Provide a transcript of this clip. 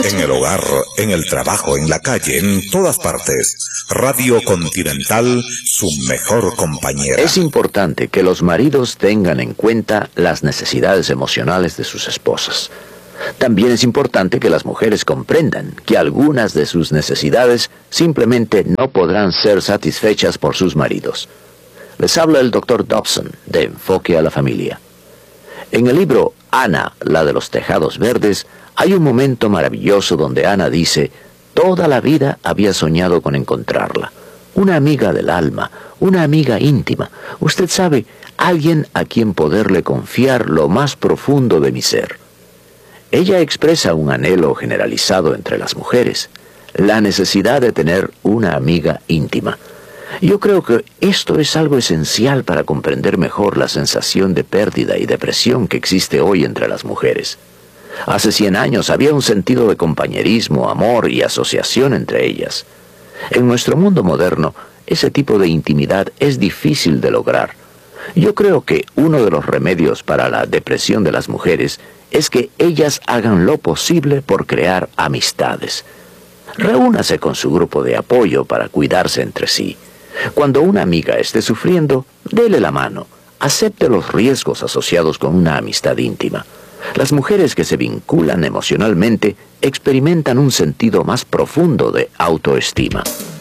En el hogar, en el trabajo, en la calle, en todas partes. Radio Continental, su mejor compañera. Es importante que los maridos tengan en cuenta las necesidades emocionales de sus esposas. También es importante que las mujeres comprendan que algunas de sus necesidades simplemente no podrán ser satisfechas por sus maridos. Les habla el Dr. Dobson, de Enfoque a la Familia. En el libro Ana, la de los tejados verdes, hay un momento maravilloso donde Ana dice: toda la vida había soñado con encontrarla. Una amiga del alma, una amiga íntima. Usted sabe, alguien a quien poderle confiar lo más profundo de mi ser. Ella expresa un anhelo generalizado entre las mujeres, la necesidad de tener una amiga íntima. Yo creo que esto es algo esencial para comprender mejor la sensación de pérdida y depresión que existe hoy entre las mujeres. Hace 100 años había un sentido de compañerismo, amor y asociación entre ellas. En nuestro mundo moderno, ese tipo de intimidad es difícil de lograr. Yo creo que uno de los remedios para la depresión de las mujeres es que ellas hagan lo posible por crear amistades. Reúnase con su grupo de apoyo para cuidarse entre sí. Cuando una amiga esté sufriendo, dele la mano. Acepte los riesgos asociados con una amistad íntima. Las mujeres que se vinculan emocionalmente experimentan un sentido más profundo de autoestima.